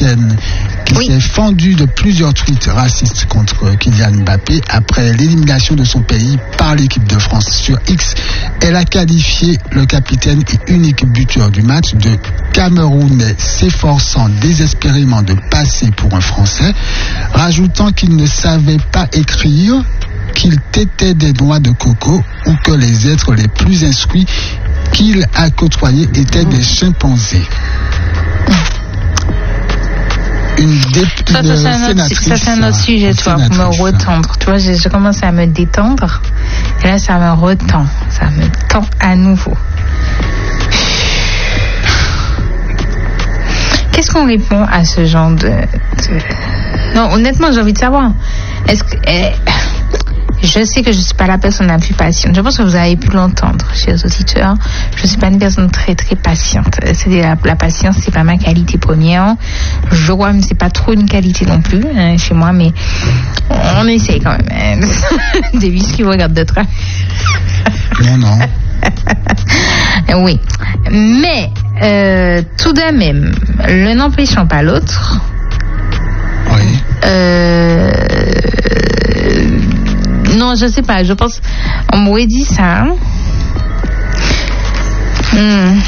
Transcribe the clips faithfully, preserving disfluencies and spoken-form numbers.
capitaine qui oui. s'est fendu de plusieurs tweets racistes contre Kylian Mbappé après l'élimination de son pays par l'équipe de France sur X. Elle a qualifié le capitaine et unique buteur du match de Camerounais s'efforçant désespérément de passer pour un Français, rajoutant qu'il ne savait pas écrire, qu'il têtait des noix de coco ou que les êtres les plus instruits qu'il a côtoyés étaient des chimpanzés. Une, dé- ça, une ça, c'est un autre, ça, c'est un autre sujet, tu vois, pour me retendre. Tu vois, j'ai, j'ai commencé à me détendre, et là, ça me retend. Ça me tend à nouveau. Qu'est-ce qu'on répond à ce genre de... de... Non, honnêtement, j'ai envie de savoir. Est-ce que... Eh... Je sais que je ne suis pas la personne la plus patiente. Je pense que vous avez pu l'entendre, chers auditeurs. Je ne suis pas une personne très, très patiente. C'est la, la patience, c'est pas ma qualité première. Je crois que ce n'est pas trop une qualité non plus hein, chez moi, mais on essaye quand même. Hein. Davis qui vous regarde de travers. Non, non. Oui. Mais, euh, tout de même, l'un n'empêchant pas l'autre. Oui. Euh... Non, je sais pas, je pense... On m'aurait dit ça. Hmm.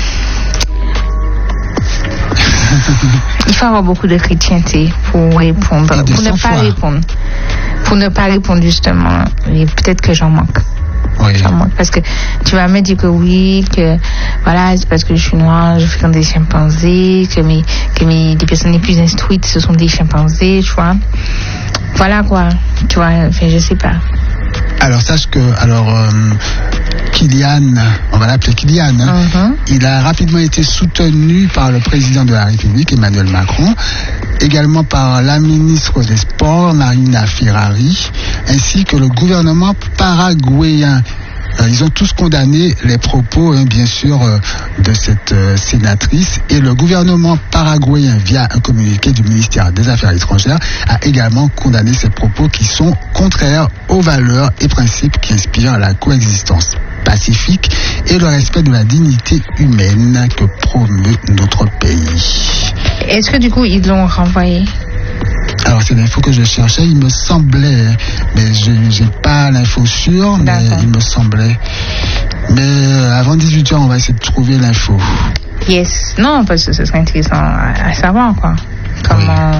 Il faut avoir beaucoup de chrétienté pour répondre, pour ne pas répondre. Pour ne pas répondre, justement. Et peut-être que j'en manque. Oui. J'en manque. Parce que tu vas me dire que oui, que voilà, c'est parce que je suis noire, je fais comme des chimpanzés, que, mes, que mes, les personnes les plus instruites, ce sont des chimpanzés, tu vois. Voilà quoi, tu vois, enfin, je sais pas. Alors sache que alors euh, Kylian, on va l'appeler Kylian, hein, uh-huh. il a rapidement été soutenu par le président de la République, Emmanuel Macron, également par la ministre des Sports, Marina Ferrari, ainsi que le gouvernement paraguayen. Ils ont tous condamné les propos, hein, bien sûr, euh, de cette euh, sénatrice. Et le gouvernement paraguayen, via un communiqué du ministère des Affaires étrangères, a également condamné ces propos qui sont contraires aux valeurs et principes qui inspirent la coexistence pacifique et le respect de la dignité humaine que promeut notre pays. Est-ce que du coup, ils l'ont renvoyé ? Alors c'est l'info que je cherchais, il me semblait, mais je n'ai pas l'info sûre, mais D'accord. il me semblait. Mais euh, avant dix-huit heures, on va essayer de trouver l'info. Yes, non, parce que ce serait intéressant à, à savoir, quoi. Comment...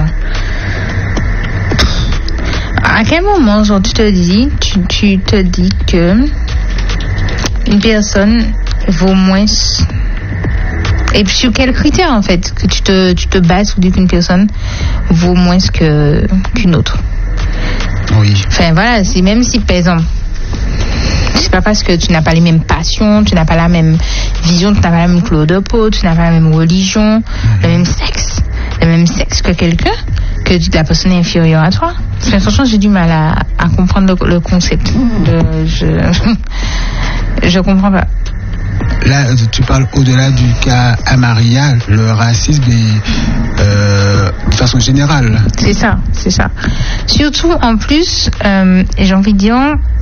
Oui. À quel moment, genre, tu te dis, tu, tu te dis que une personne vaut moins... Et puis sur quels critères en fait que tu te, tu te bases pour dire qu'une personne vaut moins que, qu'une autre? Oui. Enfin voilà, c'est même si par exemple, c'est pas parce que tu n'as pas les mêmes passions, tu n'as pas la même vision, tu n'as pas la même couleur de peau, tu n'as pas la même religion, mm-hmm. le même sexe, le même sexe que quelqu'un, que la personne est inférieure à toi. Franchement, j'ai du mal à, à comprendre le, le concept. De, je, je comprends pas. Là, tu parles au-delà du cas Amaria, le racisme est euh, de façon générale. C'est ça, c'est ça. Surtout, en plus, euh, j'ai envie de dire,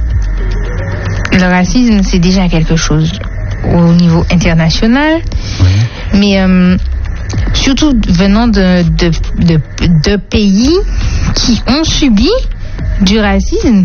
le racisme, c'est déjà quelque chose au niveau international. Oui. Mais euh, surtout venant de, de, de, de pays qui ont subi du racisme.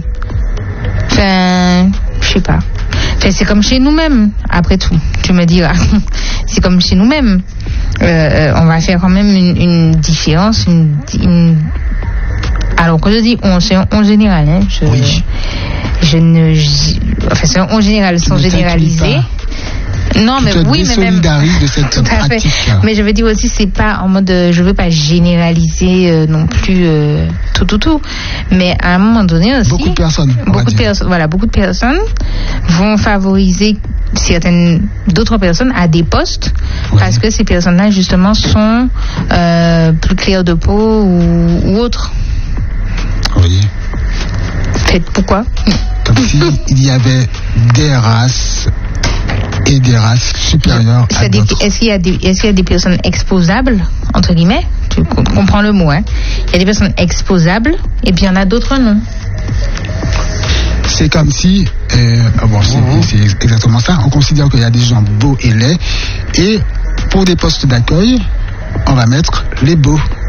Enfin, je sais pas. Enfin, c'est comme chez nous-mêmes, après tout, tu me diras. C'est comme chez nous-mêmes. Euh, on va faire quand même une, une différence. Une, une... Alors, quand je dis on, c'est en général. Hein, je, oui. je ne. Je... Enfin, c'est en général, sans généraliser. Non, tu mais te oui, mais même. de cette pratique. Mais je veux dire aussi, c'est pas en mode, euh, je veux pas généraliser euh, non plus euh, tout, tout, tout. Mais à un moment donné aussi, beaucoup de personnes, beaucoup de personnes, voilà, beaucoup de personnes vont favoriser certaines d'autres personnes à des postes oui. parce que ces personnes-là justement sont euh, plus claires de peau ou, ou autres. Oui. Faites pourquoi? Comme s'il y avait des races et des races supérieures à des, d'autres. Est-ce qu'il y a des, est-ce qu'il y a des personnes exposables, entre guillemets? Tu comprends le mot, hein? Il y a des personnes exposables et puis il y en a d'autres non. C'est comme si, euh, bon, c'est, mmh. c'est exactement ça, on considère qu'il y a des gens beaux et laids, et pour des postes d'accueil, on va mettre les beaux.